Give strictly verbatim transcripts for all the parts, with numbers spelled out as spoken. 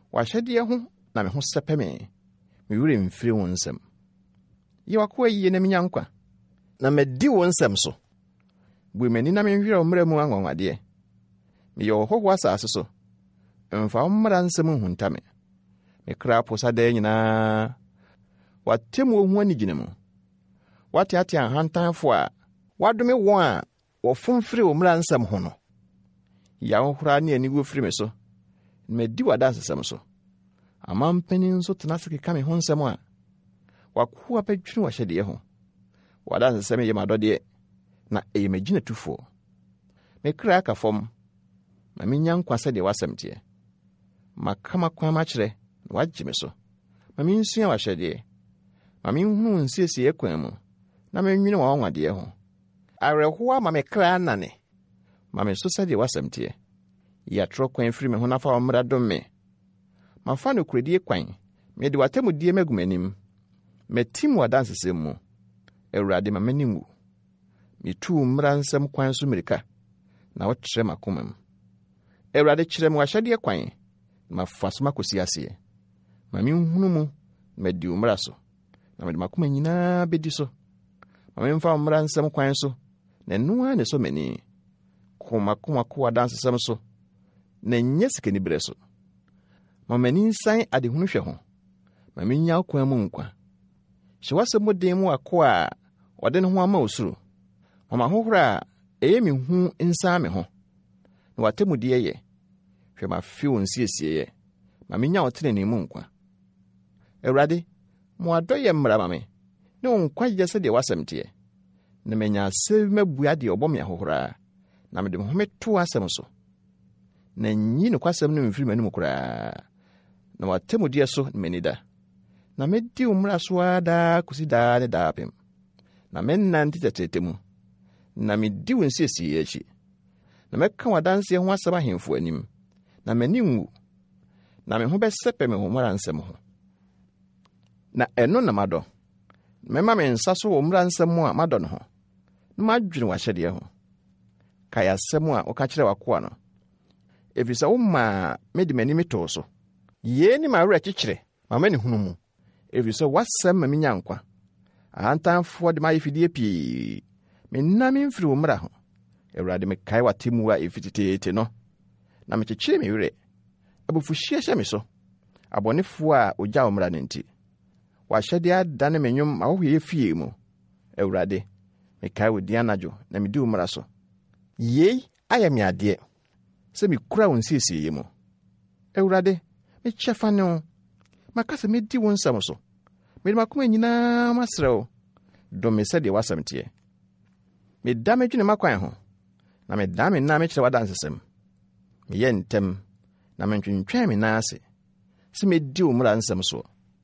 Wahyedeɛ ho na me ho sɛpɛ me. Me wure mfiri wo nsɛm. Ye wakoa yie na menya nkwa. Na medi wo nsɛm so. Bu m'ani na menhwere wo mmara mu anwanwadeɛ. Me yɛ ɔhɔho asase so. Mfa wo mmara nsɛm hunta me. Me kra posa da nyinaa. Watem wo ho ani gyina mu. Wate ate ahantanfo a wadome wɔn a wɔfomfiri wo mmara nsɛm ho no. Ya wo hora ne ani wo firi me so. Me di wada nsɛm so. Amampanin so tena se keka me ho nsɛm a wakoa badwene wahyedeɛ ho. Wada nsɛm yɛ madɔdeɛ na ɛyɛ magyina tufo. Me kra aka fam. Ma menya nkwa sɛ deɛ wasɛm teɛ. Makama kwan ma kyerɛ na wagye me so. Ma mensua wahyedeɛ. Ma menhunu nsiesie kwan mu na menwene wa wanwadeɛ ho. Awerɛhoa ma me kra nane. Ma me so sɛ deɛ wasɛm teɛ. Yɛatoro kwan firi me ho na fa wo mmara dom me. Mafa no kuredie kwan. Me de watamudie magum anim. Metim wadansesɛm mu. Awurade ma m'anim wu. Metu mmara nsɛm kwan so mirika. Na wokyerɛ makoma mu. Awurade kyerɛ me wahyedeɛ kwan. Ma fa so makosi aseɛ. Ma menhunu mu ma di mmara so. Na me de makoma nyinaa bedi so. Ma memfa mmara nsɛm kwan so. Na noa ne so mani. Koma koma ko wadansesɛm so. Na nyɛ sikani bere so. Ma m'ani nsan adehunu hwɛ ho. Ma menya kwan mu nkwa. Hye wasɛm mu den mu akɔ a ɔde ne ho ama osuro. Ma mahohora a ɛyɛ me hu nsan me ho. Na watamudie yɛ. Hwɛ ma fi wo nsiesie yɛ. Ma menya wo tene ne mu nkwa. Awurade, mo adɔ yɛ mmara ma me. Ne wo nkwa gye sɛ deɛ wasɛm teɛ. Na menya asɛm mabua deɛ ɔbɔ me ahohora. Na mede me ho meto asɛm so. Na nyi ne kwasɛm no mfiri m'anim koraa. Na watamudie so ne m'anida. Na medi wo mmara so ada kosi daa ne daa pem. Na mennante tɛtɛtɛ mu. Na medi wo nsiesie akyi. Na mɛka wadanseɛ ho asɛm ahemfo anim. Na m'ani nwu. Na me ho bɛsɛpɛ me ho mmara nsɛm ho. Na ɛno na madɔ. Mɛma me nsa so wɔ mmara nsɛm a madɔ no ho. Na madwene wahyedeɛ ho. Kae asɛm a woka kyerɛ wakoa no. Ɛfiri sɛ woma mede m'ani metoo so. Yei ne m'awerɛ kyekyere ma m'ani hunu mu. Ɛfiri sɛ wasɛm ma menya nkwa. Ahantanfoɔ de m'ayɛ fidie pii. Menna memfiri wo mmara ho. Awurade mekae w'atemmu a ɛfititeete no. Na mekyekyere me werɛ. Abufuhyeɛ hyɛ me so. Abɔnefoɔ a ogya wo mmara no nti. W'ahyɛdeɛ adane me nnwom ma wohwɛ fie mu. Awurade, mekae wo din anadwo na medi wo mmara so. Yei ayɛ me adeɛ. Sɛ mekura wo nsiesie mu. Awurade, mekyɛfa ne wo. Maka sɛ medi wo nsɛm so. Mede makoma nyinaa masrɛ wo. Dom me sɛdeɛ wasɛm teɛ. Meda medwene makwan ho. Na meda me nna mekyerɛ wadansesɛm. Meyɛ ntɛm. Na mentwentwɛn me nan ase. Sɛ medi wo mmara nsɛm so.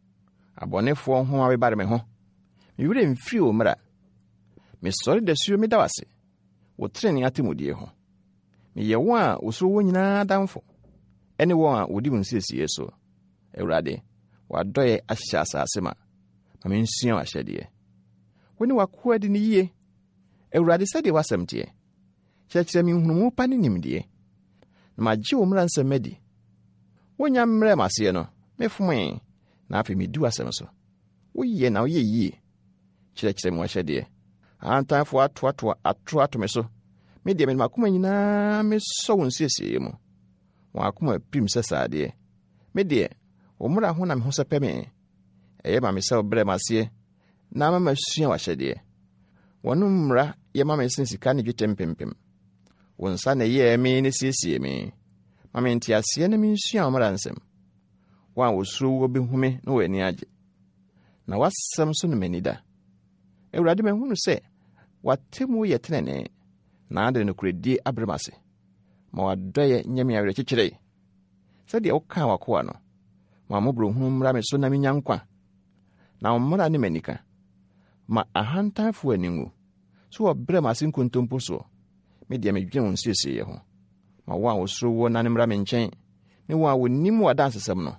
Abɔnefoɔ ho abɛbare me ho. Me wure mfiri wo mmara. Mesɔre da suo meda wase. Wo trenee atemudie ho. Meyɛ wɔn a wosoro wo nyinaa damfo. Ɛne wɔn a wodi wo nsiesie so. Awurade, wadɔyɛ ahyɛ asase ma. Ma mensua w'ahyɛdeɛ. Wo ne wakoa di ne yie. Awurade sɛdeɛ wasɛm teɛ. Kyerɛkyerɛ me nhunumu pa ne nimdeɛ. Na magye wo mmara nsɛm adi. Wonya mmrɛ m'aseɛ no, mefomee. Na afei medi w'asɛm so. Woyɛ na woyɛ yie. Kyerɛkyerɛ me w'ahyɛdeɛ. Ahantanfoɔ atoatoa atoro ato me so. Me deɛ mede makoma nyinaa mesɔ wo nsiesie mu. Wɔn akoma pirim sɛ saadeɛ. Me deɛ, wo mmara ho na me ho sɛpɛ me. Ɛyɛ ma me sɛ wobrɛ m'aseɛ. Na ama masua w'ahyɛdeɛ. Wɔn mmara yɛ ma me sen sika ne dwetɛ mpempem. Wo nsa na ɛyɛɛ me ne siesie me. Ma me nte aseɛ na mensua wo mmara nsɛm. Wɔn a wosuro wo bɛhu me na wɔani agye. Na wasɛm so no m'anida. Awurade mahunu sɛ w'atemmu yɛ tenenee. Na ade no kuredie abrɛ m'ase. Ma wadɔyɛ nyɛ me awerɛ kyekyere. Sɛdeɛ wokaa w'akoa no. Ma mmɔborɔ hunu mmra me so na menya nkwa. Na wo mmara ne m'anika. Ma ahantanfoɔ ani ngu. So wɔbrɛ m'ase nkontompo soɔ. Me deɛ medwene wo nsiesie ho. Ma wɔn a wosoro wo na ne mmra me nkyɛn. Ne wɔn a wɔnim w'adansesɛm no.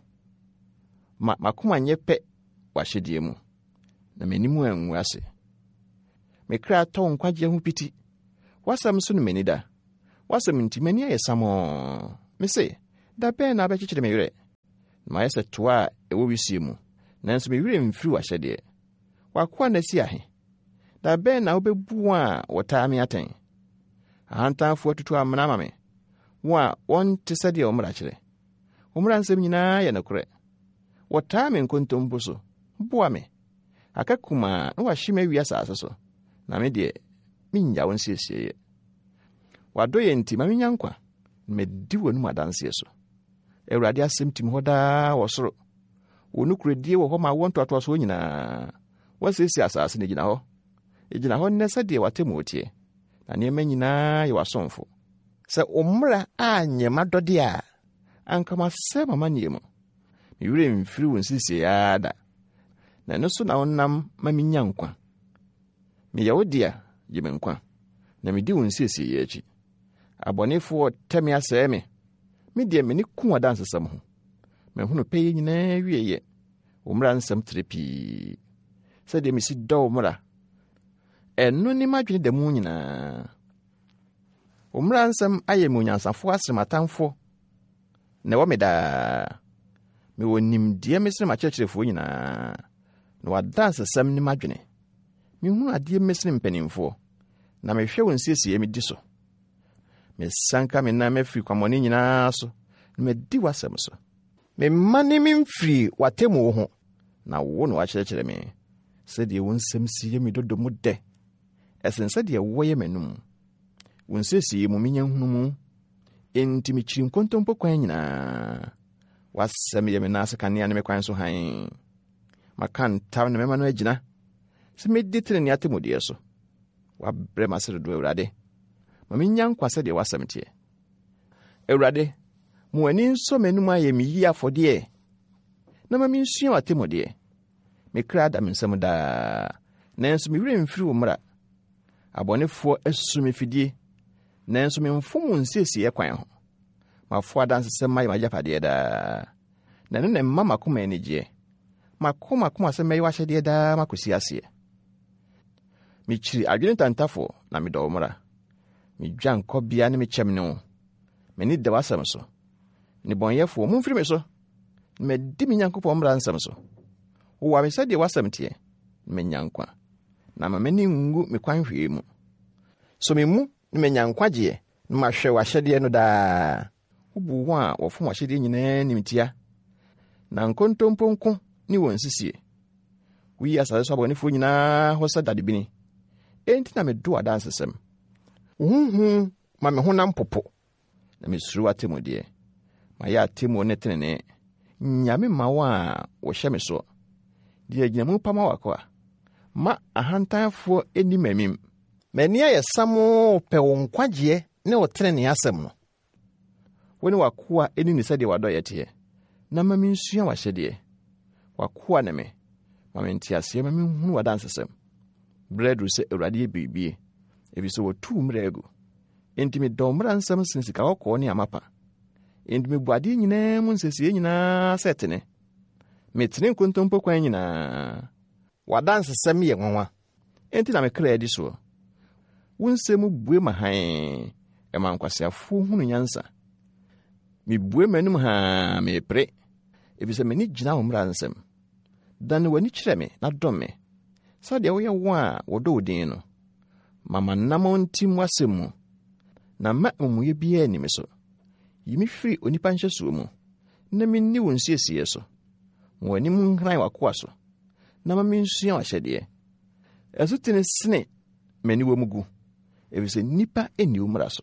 Ma makoma nyɛ pɛ w'ahyɛdeɛ mu. Na m'anim angu ase. Me kra tɔ wo nkwagye ho piti. Wasɛm so no m'anida. Wasɛm nti m'ani ayɛ samoo. Me se, da bɛn na abɛkyekyere me werɛ. ma yɛ sɛ toa a ɛwɔ wisie mu nanso me werɛ mfiri w'ahyɛdeɛ. Wakoa na si ahe da bɛn na wobɛbu a wɔtaa me atɛn. Ahantanfoɔ atutu amena ama me wo a wɔnte sɛdeɛ wo mmara kyerɛ. Wo mmara nsɛm nyinaa yɛ nokorɛ. Wɔtaa me nkontompo so boa me. Aka kuma na wahye me awi asase so na me deɛ mennya wo nsiesie. Wadɔ yɛ nti ma menya nkwa na madi w'anum adanseɛ so. Awurade asɛm tim hɔ daa wɔ soro. Wo nokoredie wɔ hɔ ma wɔn toatoasoɔ nyinaa. Wasiesie asase ne gyina hɔ. Egyina hɔ nnɛ sɛdeɛ watemmu tie. Na nneɛma nyinaa yɛ w'asomfo. Sɛ wo mmara anyɛ m'adɔde a anka masɛ mama nneɛ mu. Me werɛ mfiri wo nsiesie ara da. Na ɛno so na wonam ma menya nkwa. Meyɛ wo dea gye me nkwa. Na medi wo nsiesie yɛ akyi. Abɔnefoɔ tɛ me asɛe me. Me deɛ m'ani ku adansesɛm ho. Mahunu pɛyɛ nyinaa wieyɛ. Wo mmara nsɛm tere pii. Sɛdeɛ mesi dɔ wo mmara. Ɛno ne m'adwene da mu nyinaa. Wo mmara nsɛm ayɛ me onyansafoɔ asɛm atamfoɔ. Na ɛwɔ me daa. Mewɔ nimdeɛ mesene m'akyerɛkyerɛfoɔ nyinaa. Na wadansesɛm ne m'adwene. Mehunu adeɛ mesene mpanimfoɔ. Na mehwɛ wo nsiesie medi so. Mesanka me nan mafiri kwamɔne nyinaa so. Na madi w'asɛm so. Memma ne me mfiri w'atemmu wo ho. Na wo na wakyerɛkyerɛ me. Sɛdeɛ wo nsɛm si yɛ me dodo mu dɛ. Ɛsen sɛdeɛ wɔyɛ m'anum. Wo nsiesie mu menya nhunu mu. Enti mekyiri nkontompo kwan nyinaa. Wasɛm yɛ me naase kanea ne me kwan so han. Maka ntaw ne mɛma no agyina. Sɛ medi tenenee atemmudeɛ so. Wabrɛ m'ase dodo Awurade. Ma menya nkwa sɛdeɛ wasɛm teɛ. Awurade, mo w'ani nsɔ m'anum ayɛ me yi afɔdeɛ. Na ma mensua w'atemmudeɛ. Me kra da me nsɛm daa. Nanso me werɛ mfiri wo mmara. Abɔnefoɔ asu me fidie. Nanso memfom wo nsiesie kwan ho. Mafo adansesɛm ma yɛ m'agyapadeɛ daa. Na ɛno na mma makoma anigyeɛ. Makoma koma sɛ mɛyɛ w'ahyɛdeɛ daa makosi aseɛ. Mekyiri adwene tantafoɔ na medɔ wo mmara. Medwa nkɔbea ne mekyɛm ne wo. M'ani da w'asɛm so. Nnebɔnyɛfoɔ momfiri me so. Na madi me Nyankopɔn mmara nsɛm so. Wowa me sɛdeɛ w'asɛm teɛ. Na menya nkwa. Na ma m'ani ngu me kwan hwee mu. So me mu na menya nkwagyeɛ. Na mahwɛ w'ahyɛdeɛ no daa. Wobu wɔn a wɔfom w'ahyɛdeɛ nyinaa nimtia. Na nkontompo nko ne wɔn nsisie. Woyi asase so abɔnefoɔ nyinaa hɔ sɛ dadebini. Enti na medɔ adansesɛm. Huhu ma me honam popo. Na mesuro w'atemmudeɛ. Ma yɛ atemmu ne tenenee. Nyame ma wɔn a wɔhyɛ me so. Deɛ gyina mu pama wakɔ a. Ma ahantanfoɔ anim amim. M'ani ayɛ samo pɛ wo nkwagyeɛ ne wo tenenee asɛm no. Wo ne wakoa ani ne sɛdeɛ wadɔ yɛ teɛ. Na ma mensua w'ahyɛdeɛ. Wakoa ne me. Ma mente aseɛ ma menhunu w'adansesɛm. Berɛ aduru sɛ Awurade yɛ biriebie. Ebi sɛ wɔtuu mmara agu. Enti medɔ mmara nsɛm sen sika kɔkɔɔ ne amapa. Enti mebu adeɛ nyinaa mu nsɛsie nyinaa sɛ tene. Metene nkontompo kwan nyinaa. Wadansesɛm yɛ nwanwa. Enti na mekra adi soɔ. Wo nsɛm bue ma hann. Ɛma nkwaseafoɔ hunu nyansa. Mebue m'anum haa mepere. Ebi sɛ m'ani gyina wo mmara nsɛm. Dan w'ani kyerɛ me na dɔm me. Sɛdeɛ woyɛ wɔn a wɔdɔ wo din no. Mama nam ntim w'asɛm mu. Na ma amumuyɛ biara anim so. Yi me firi onipa nhyɛsoɔ mu. Na menni wo nsiesie so. Ma w'anim nhran w'akoa so. Na ma mensua w'ahyɛdeɛ. Ɛso tene sene m'ani wɔ mu gu. Ebi sɛ nipa enni wo mmara so.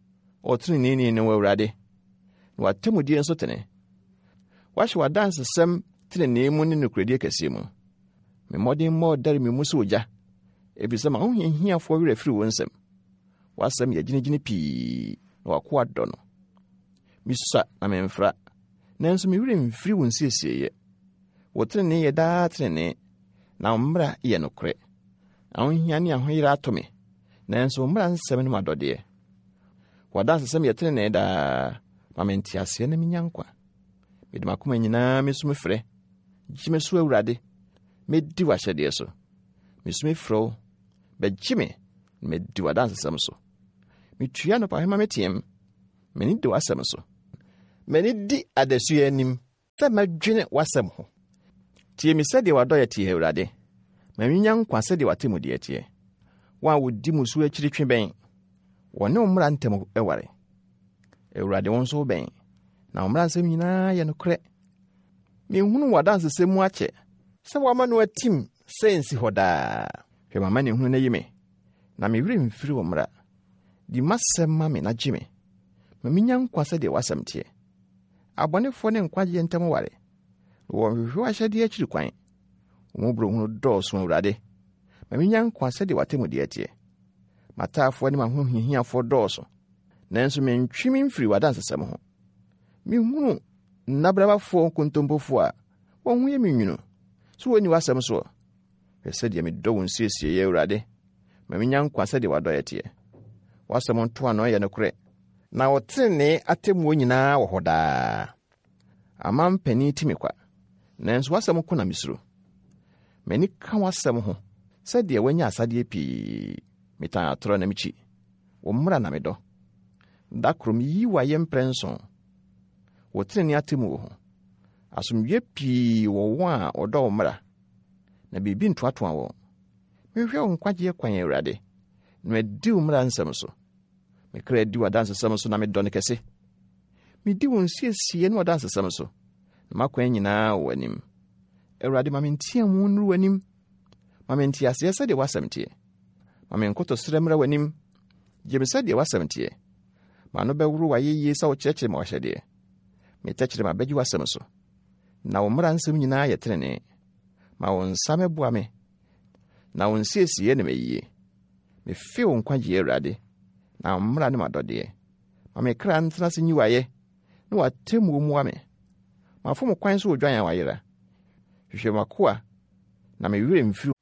Ɔtene ne wo Awurade. Na w'atemmudeɛ nso tene. Wahyɛ w'adansesɛm tenenee mu ne nokoredie kɛseɛ mu. Me mmɔden mmɔ ɔdare me mu sɛ ogya. Ebi sɛ ma ho hiahiafoɔ werɛ firi wo nsɛm. W'asɛm yɛ gyinagyina pii. Na wakoa dɔ no. Misua na memfra. Nanso me werɛ mfiri wo nsiesie. Wo tenenee yɛ daa tenenee. Na wo mmara yɛ nokorɛ. Ahohia ne ahoyere ato me. Nanso wo mmara nsɛm ne m'adɔdeɛ. W'adansesɛm yɛ tenenee daa. Ma mente aseɛ na menya nkwa. Mede makoma nyinaa mesu mefrɛ. Gye me so Awurade. Medi w'ahyɛdeɛ so. Mesu mefrɛ wo. Bɛgye me. Na medi w'adansesɛm so. Metua nɔpahema meteɛm. M'ani da w'asɛm so. M'ani di adesua anim. sɛ madwene w'asɛm ho. Tie me sɛdeɛ wadɔyɛ tie Awurade, ma menya nkwa sɛdeɛ watemu deɛ tie. Wɔn a wodi mu so akyiri twe bɛn, wɔne wo mmara ntam ɛware. Awurade wo nso bɛn, na wo mmara nsɛm nyinaa yɛ nokorɛ. Menhunu w'adansesɛm mu akyɛ, sɛ wɔama no atim sɛ nsi hɔ daa. Hwɛ mama ne hunu na yi me, na me werɛ mfiri wo mmara. Di m'asɛm ma me na gye me, ma menya nkwa sɛdeɛ w'asɛm teɛ. Abɔnefoɔ ne nkwagyeɛ ntam ware, wɔhwehwɛ w'ahyɛdeɛ akyiri kwan. Wo mmɔborɔhunu dɔɔso Awurade, ma menya nkwa sɛdeɛ watemu deɛ teɛ. M'ataafoɔ ne m'ahohiahiafoɔ dɔɔso, nanso mentwi me mfiri w'adansesɛm ho. Menhunu nnabrabafoɔ nkontompofoɔ a wɔn ho yɛ me nwunu, so wɔnni w'asɛm so. Hwɛ sɛdeɛ medɔ wo nsiesie Awurade, ma menya nkwa sɛdeɛ wadɔyɛ teɛ. W'asɛm ntoano yɛ nokorɛ, na wɔtenee atemmuo nyinaa wɔ hɔ daa. Ama mpani ti me kwa, nanso w'asɛm ko na misuro. M'ani ka w'asɛm ho, sɛdeɛ wanya asadeɛ pii. Metan atorɔ na mikyi, wo mmara na medɔ. Da koro meyi w'ayɛ mprɛnson, wɔtenee atemmu wɔ ho. Asomdwoe pii wɔ wɔn a wɔdɔ wo mmara, na biribi ntoatoa wɔn. Mehwɛ wo nkwagyeɛ kwan Awurade, na madi wo mmara nsɛm so. Me kra di w'adansesɛm so na medɔ ne kɛse. Medi wo nsiesie ne w'adansesɛm so, na m'akwan nyinaa wɔ w'anim. Awurade, ma menteɛ mu nnuru w'anim, ma mente aseɛ sɛdeɛ w'asɛm teɛ. Ma me nkotosrɛ mmra w'anim, gye me sɛdeɛ w'asɛm teɛ. Ma no bɛworo w'ayɛyie sɛ wokyerɛkyerɛ ma w'ahyɛdeɛ. Me tɛkyerɛ ma bɛgye w'asɛm so, na wo mmara nsɛm nyinaa yɛ tenenee. Ma wo nsa mɛboa me, na wo nsiesie ne m'ayie. Mefe wo nkwagyeɛ Awurade, na wo mmara ne m'adɔdeɛ. Ma me kra ntena ase nyi w'ayɛ, na w'atemmuo mmoa me. Ma fom kwan so wɔ dwan a wayera. Hwehwɛ m'akoa, na me werɛ mfiri